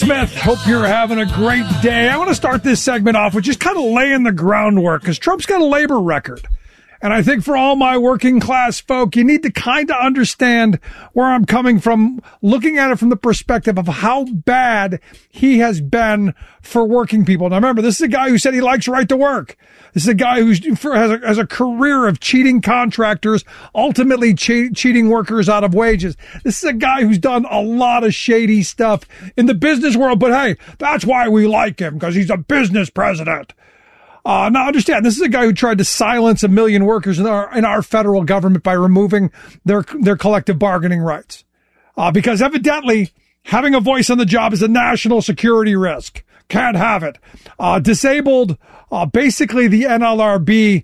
Smith. Hope you're having a great day. I want to start this segment off with just kind of laying the groundwork because Trump's got a labor record. And I think for all my working class folk, you need to kind of understand where I'm coming from, looking at it from the perspective of how bad he has been for working people. Now remember, this is a guy who said he likes right to work. This is a guy who has a career of cheating contractors, ultimately cheating workers out of wages. This is a guy who's done a lot of shady stuff in the business world, but hey, that's why we like him, because he's a business president. Now understand, this is a guy who tried to silence 1 million workers in our federal government by removing their collective bargaining rights. Because evidently having a voice on the job is a national security risk. Can't have it. Disabled, basically the NLRB,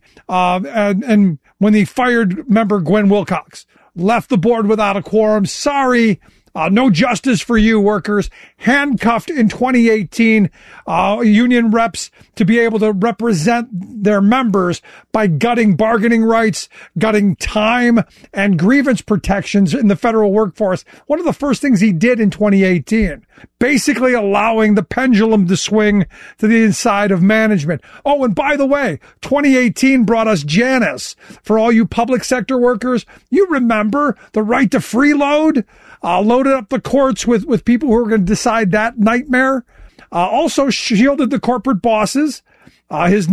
and when they fired member Gwen Wilcox, left the board without a quorum. Sorry. No justice for you, workers. Handcuffed in 2018, union reps to be able to represent their members by gutting bargaining rights, gutting time, and grievance protections in the federal workforce. One of the first things he did in 2018, basically allowing the pendulum to swing to the inside of management. Oh, and by the way, 2018 brought us Janus. For all you public sector workers, you remember the right to freeload? Loaded up the courts with people who are going to decide that nightmare. Also shielded the corporate bosses. His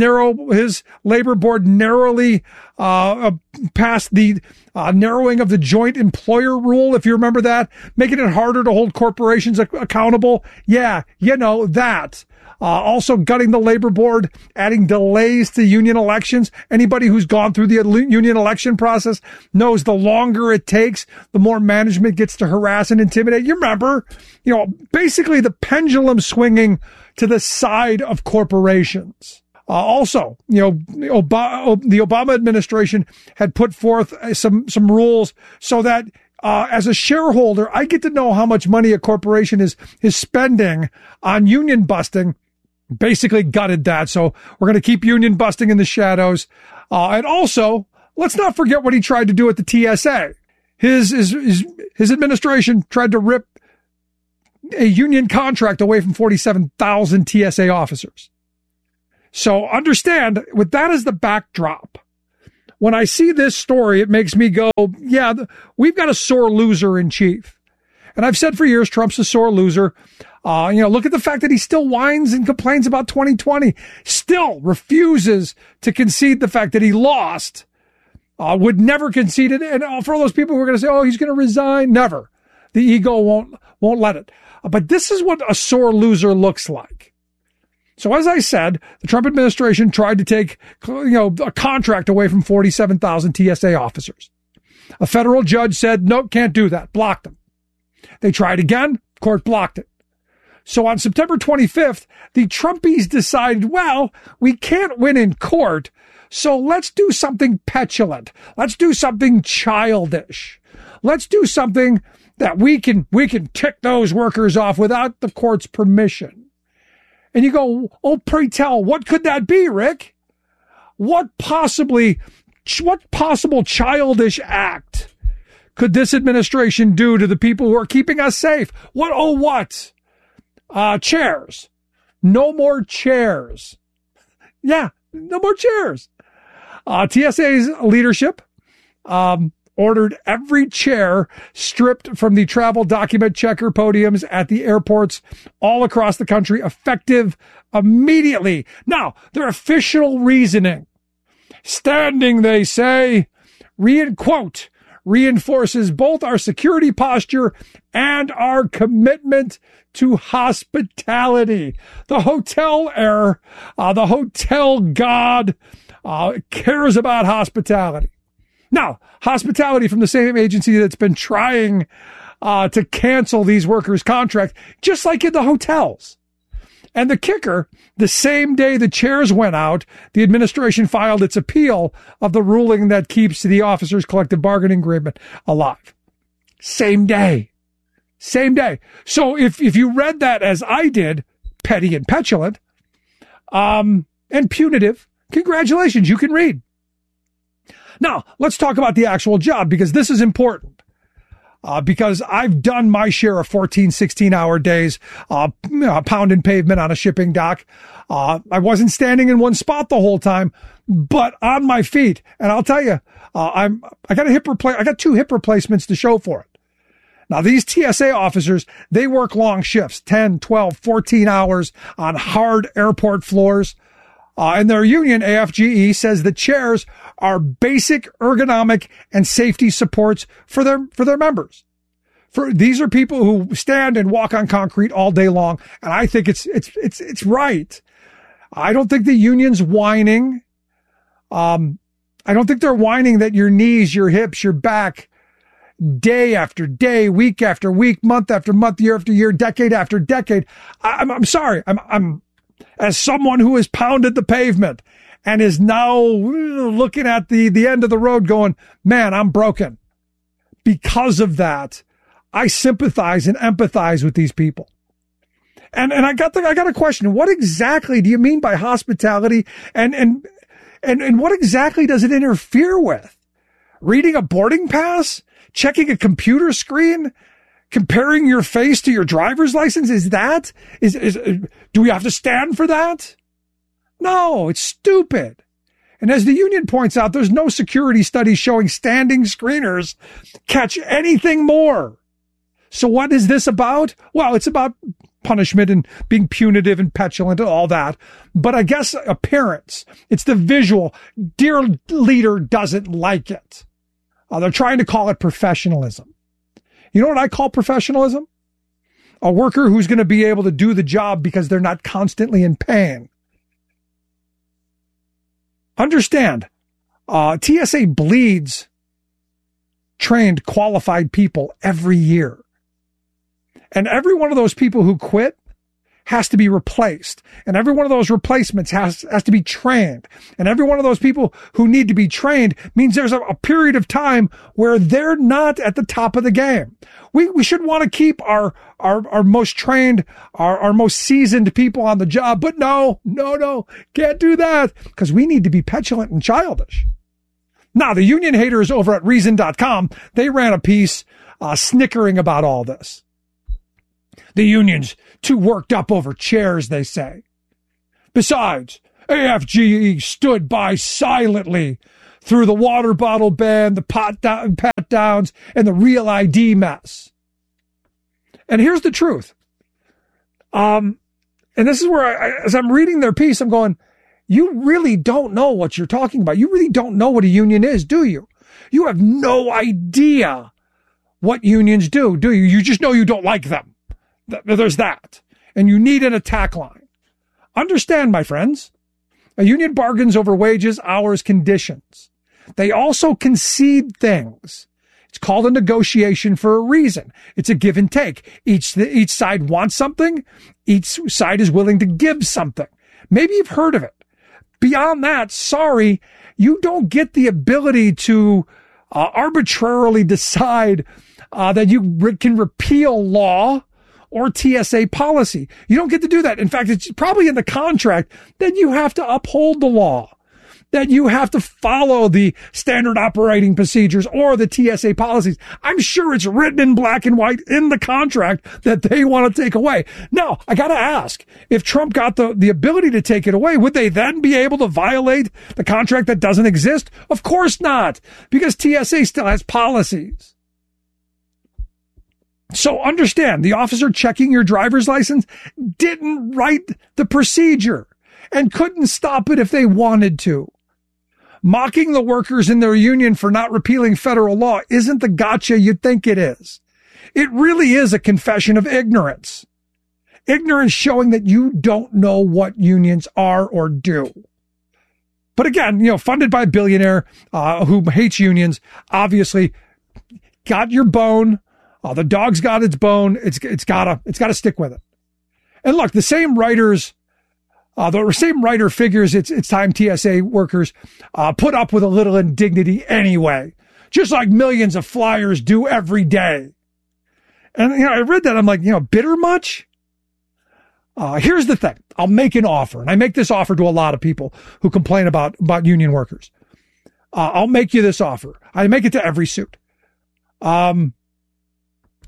labor board narrowly passed the narrowing of the joint employer rule, if you remember that, making it harder to hold corporations accountable. Yeah, you know that. Also gutting the labor board, adding delays to union elections. Anybody who's gone through the union election process knows the longer it takes, the more management gets to harass and intimidate. You remember, basically the pendulum swinging to the side of corporations. Also, the Obama administration had put forth some rules so that as a shareholder, I get to know how much money a corporation is spending on union busting. Basically gutted that. So we're going to keep union busting in the shadows. And also, let's not forget what he tried to do at the TSA. His administration tried to rip a union contract away from 47,000 TSA officers. So understand, with that as the backdrop, when I see this story, it makes me go, yeah, we've got a sore loser in chief. And I've said for years, Trump's a sore loser. Look at the fact that he still whines and complains about 2020, still refuses to concede the fact that he lost, would never concede it. And for all those people who are going to say, oh, he's going to resign, never. The ego won't let it. But this is what a sore loser looks like. So as I said, the Trump administration tried to take, a contract away from 47,000 TSA officers. A federal judge said, nope, can't do that. Blocked them. They tried again. Court blocked it. So on September 25th, the Trumpies decided, well, we can't win in court, so let's do something petulant. Let's do something childish. Let's do something that we can tick those workers off without the court's permission. And you go, oh, pray tell, what could that be, Rick? What possible childish act could this administration do to the people who are keeping us safe? What? Chairs. No more chairs. Yeah, no more chairs. TSA's leadership ordered every chair stripped from the travel document checker podiums at the airports all across the country, effective immediately. Now, their official reasoning, standing, they say, quote, reinforces both our security posture and our commitment to hospitality. The hotel heir, the hotel god, cares about hospitality. Now, hospitality from the same agency that's been trying to cancel these workers' contracts, just like in the hotels. And the kicker, the same day the chairs went out, the administration filed its appeal of the ruling that keeps the officers' collective bargaining agreement alive. Same day. So if you read that as I did, petty and petulant, and punitive, congratulations, you can read. Now, let's talk about the actual job, because this is important. because I've done my share of 14, 16-hour days, pounding pavement on a shipping dock. I wasn't standing in one spot the whole time, but on my feet. And I'll tell you, I got 2 hip replacements to show for it. Now, these TSA officers, they work long shifts, 10, 12, 14 hours on hard airport floors. And their union, AFGE, says the chairs are basic ergonomic and safety supports for their members. These are people who stand and walk on concrete all day long. And I think it's right. I don't think the union's whining. I don't think they're whining that your knees, your hips, your back, day after day, week after week, month after month, year after year, decade after decade. I'm sorry. I'm as someone who has pounded the pavement and is now looking at the end of the road going, man, I'm broken. Because of that, I sympathize and empathize with these people. And I got a question. What exactly do you mean by hospitality? And what exactly does it interfere with? Reading a boarding pass? Checking a computer screen? Comparing your face to your driver's license? Do we have to stand for that? No, it's stupid. And as the union points out, there's no security studies showing standing screeners catch anything more. So what is this about? Well, it's about punishment and being punitive and petulant and all that. But I guess appearance. It's the visual. Dear leader doesn't like it. They're trying to call it professionalism. You know what I call professionalism? A worker who's going to be able to do the job because they're not constantly in pain. Understand, TSA bleeds trained, qualified people every year. And every one of those people who quit has to be replaced. And every one of those replacements has to be trained. And every one of those people who need to be trained means there's a period of time where they're not at the top of the game. We should want to keep our most trained, our most seasoned people on the job. But no, can't do that because we need to be petulant and childish. Now, the union haters over at Reason.com, they ran a piece snickering about all this. The union's too worked up over chairs, they say. Besides, AFGE stood by silently through the water bottle ban, the pat downs, and the Real ID mess. And here's the truth. And this is where, as I'm reading their piece, I'm going, you really don't know what you're talking about. You really don't know what a union is, do you? You have no idea what unions do you? You just know you don't like them. There's that. And you need an attack line. Understand, my friends, a union bargains over wages, hours, conditions. They also concede things. It's called a negotiation for a reason. It's a give and take. Each side wants something. Each side is willing to give something. Maybe you've heard of it. Beyond that, sorry, you don't get the ability to arbitrarily decide that you can repeal law or TSA policy. You don't get to do that. In fact, it's probably in the contract that you have to uphold the law, that you have to follow the standard operating procedures or the TSA policies. I'm sure it's written in black and white in the contract that they want to take away. Now, I got to ask, if Trump got the ability to take it away, would they then be able to violate the contract that doesn't exist? Of course not, because TSA still has policies. So understand, the officer checking your driver's license didn't write the procedure and couldn't stop it if they wanted to. Mocking the workers in their union for not repealing federal law isn't the gotcha you think it is. It really is a confession of ignorance. Ignorance showing that you don't know what unions are or do. But again, funded by a billionaire who hates unions, obviously got your bone. The dog's got its bone. It's gotta stick with it. And look, the same writer figures it's time TSA workers put up with a little indignity anyway, just like millions of flyers do every day. And I read that, I'm like, bitter much? Here's the thing. I'll make an offer, and I make this offer to a lot of people who complain about union workers. I'll make you this offer. I make it to every suit.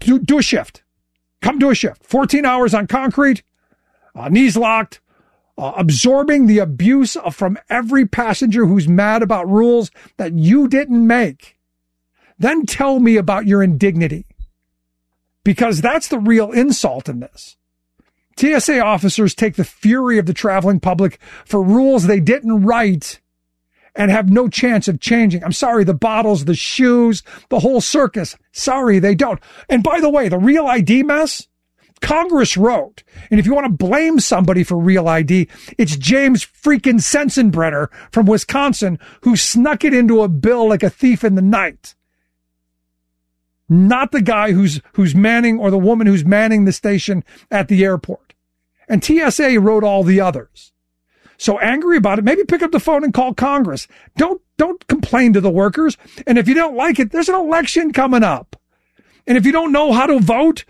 do a shift. Come do a shift. 14 hours on concrete, knees locked, absorbing the abuse from every passenger who's mad about rules that you didn't make. Then tell me about your indignity, because that's the real insult in this. TSA officers take the fury of the traveling public for rules they didn't write and have no chance of changing. I'm sorry, the bottles, the shoes, the whole circus. Sorry, they don't. And by the way, the Real ID mess, Congress wrote, and if you want to blame somebody for Real ID, it's James freaking Sensenbrenner from Wisconsin, who snuck it into a bill like a thief in the night. Not the guy who's manning, or the woman who's manning the station at the airport. And TSA wrote all the others. So angry about it, maybe pick up the phone and call Congress. Don't complain to the workers. And if you don't like it, there's an election coming up. And if you don't know how to vote,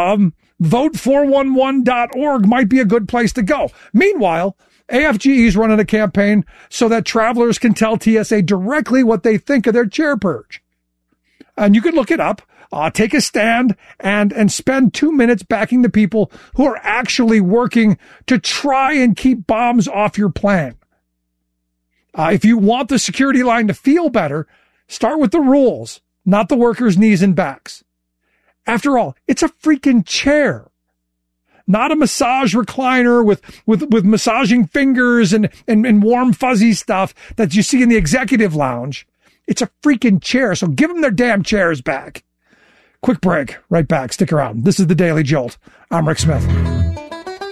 vote411.org might be a good place to go. Meanwhile, AFGE is running a campaign so that travelers can tell TSA directly what they think of their chair purge. And you can look it up, take a stand, and spend 2 minutes backing the people who are actually working to try and keep bombs off your plane. If you want the security line to feel better, start with the rules, not the workers' knees and backs. After all, it's a freaking chair, not a massage recliner with massaging fingers and warm fuzzy stuff that you see in the executive lounge. It's a freaking chair, so give them their damn chairs back. Quick break. Right back. Stick around. This is the Daily Jolt. I'm Rick Smith.